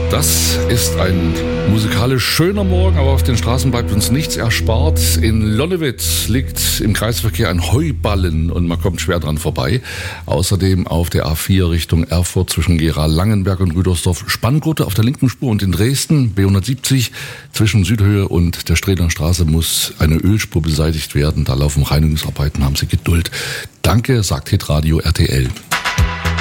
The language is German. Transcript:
Das ist ein musikalisch schöner Morgen, aber auf den Straßen bleibt uns nichts erspart. In Lonnewitz liegt im Kreisverkehr ein Heuballen und man kommt schwer dran vorbei. Außerdem auf der A4 Richtung Erfurt zwischen Gera-Langenberg und Rüdersdorf Spanngurte auf der linken Spur und in Dresden B170 zwischen Südhöhe und der Strehler Straße muss eine Ölspur beseitigt werden. Da laufen Reinigungsarbeiten, haben Sie Geduld. Danke, sagt Hitradio RTL.